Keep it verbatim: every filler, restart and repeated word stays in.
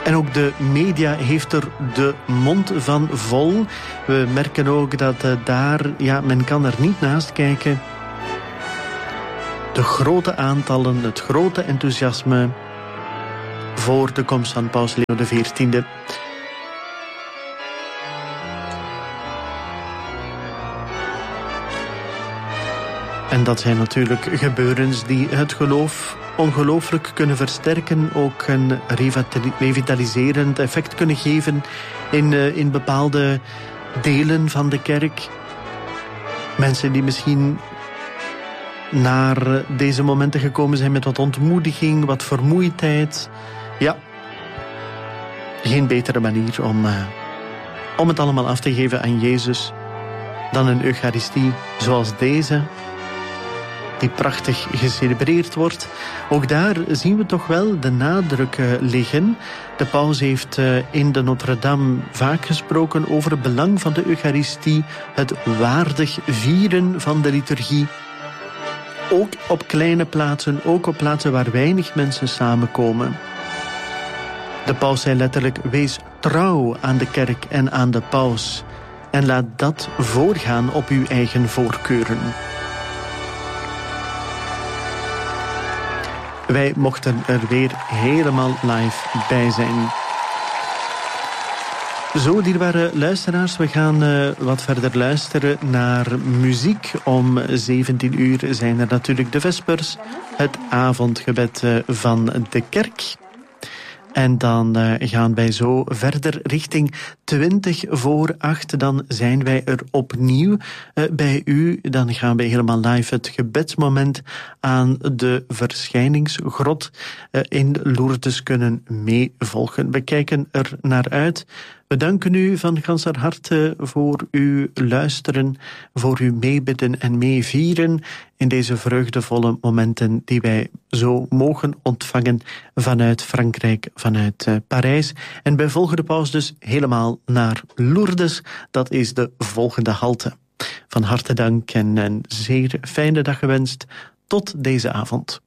En ook de media heeft er de mond van vol. We merken ook dat uh, daar, ja, men kan er niet naast kijken. De grote aantallen, het grote enthousiasme voor de komst van Paus Leo de veertiende. En dat zijn natuurlijk gebeurens die het geloof ongelooflijk kunnen versterken, ook een revitaliserend effect kunnen geven in, uh, in bepaalde delen van de kerk. Mensen die misschien naar deze momenten gekomen zijn met wat ontmoediging, wat vermoeidheid. Ja, geen betere manier om, uh, om het allemaal af te geven aan Jezus dan een Eucharistie zoals deze, die prachtig gecelebreerd wordt. Ook daar zien we toch wel de nadruk uh, liggen. De paus heeft uh, in de Notre-Dame vaak gesproken over het belang van de Eucharistie, het waardig vieren van de liturgie. Ook op kleine plaatsen, ook op plaatsen waar weinig mensen samenkomen. De paus zei letterlijk: wees trouw aan de kerk en aan de paus. En laat dat voorgaan op uw eigen voorkeuren. Wij mochten er weer helemaal live bij zijn. Zo, dierbare luisteraars, we gaan uh, wat verder luisteren naar muziek. Om zeventien uur zijn er natuurlijk de vespers, het avondgebed uh, van de kerk. En dan uh, gaan wij zo verder richting twintig voor acht. Dan zijn wij er opnieuw uh, bij u. Dan gaan wij helemaal live het gebedsmoment aan de verschijningsgrot uh, in Lourdes kunnen meevolgen. We kijken er naar uit. We danken u van ganser harte voor uw luisteren, voor uw meebidden en meevieren in deze vreugdevolle momenten die wij zo mogen ontvangen vanuit Frankrijk, vanuit uh, Parijs. En wij volgen de paus dus helemaal naar Lourdes. Dat is de volgende halte. Van harte dank en een zeer fijne dag gewenst. Tot deze avond.